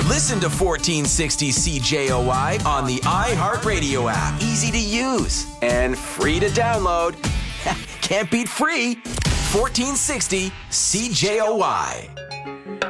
Listen to 1460 CJOY on the iHeartRadio app. Easy to use and free to download. Can't beat free. 1460 CJOY.